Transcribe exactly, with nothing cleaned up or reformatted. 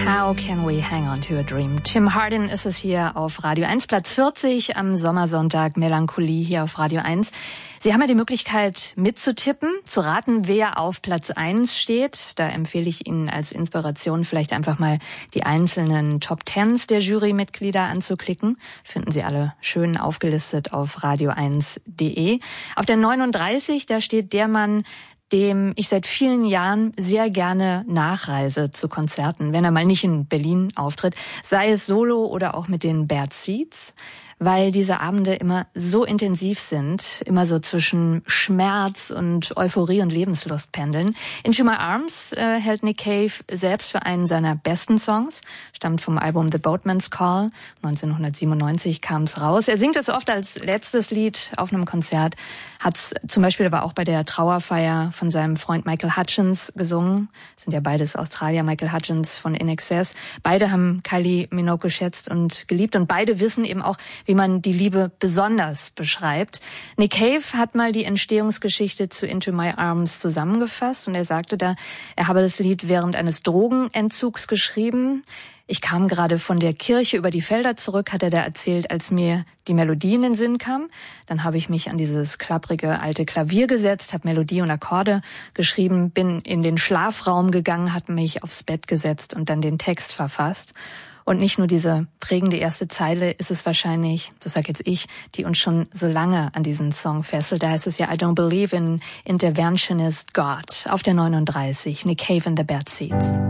How can we hang on to a dream? Tim Hardin ist es hier auf Radio eins, Platz vierzig am Sommersonntag, Melancholie hier auf Radio eins. Sie haben ja die Möglichkeit mitzutippen, zu raten, wer auf Platz eins steht. Da empfehle ich Ihnen als Inspiration vielleicht einfach mal die einzelnen Top Tens der Jurymitglieder anzuklicken. Finden Sie alle schön aufgelistet auf radio eins punkt de. Auf der neununddreißig, da steht der Mann, dem ich seit vielen Jahren sehr gerne nachreise zu Konzerten, wenn er mal nicht in Berlin auftritt, sei es solo oder auch mit den Bad Seeds, weil diese Abende immer so intensiv sind, immer so zwischen Schmerz und Euphorie und Lebenslust pendeln. Into My Arms äh, hält Nick Cave selbst für einen seiner besten Songs, stammt vom Album The Boatman's Call, neunzehnhundertsiebenundneunzig kam es raus. Er singt es oft als letztes Lied auf einem Konzert, hat es zum Beispiel aber auch bei der Trauerfeier von seinem Freund Michael Hutchence gesungen. Das sind ja beides Australier, Michael Hutchence von In Excess. Beide haben Kylie Minogue geschätzt und geliebt und beide wissen eben auch, wie man die Liebe besonders beschreibt. Nick Cave hat mal die Entstehungsgeschichte zu Into My Arms zusammengefasst und er sagte da, er habe das Lied während eines Drogenentzugs geschrieben. Ich kam gerade von der Kirche über die Felder zurück, hat er da erzählt, als mir die Melodie in den Sinn kam. Dann habe ich mich an dieses klapprige alte Klavier gesetzt, habe Melodie und Akkorde geschrieben, bin in den Schlafraum gegangen, habe mich aufs Bett gesetzt und dann den Text verfasst. Und nicht nur diese prägende erste Zeile ist es wahrscheinlich, das sag jetzt ich, die uns schon so lange an diesen Song fesselt. Da heißt es ja, I don't believe in interventionist God. Auf der neununddreißig, Nick Cave and the Bad Seeds.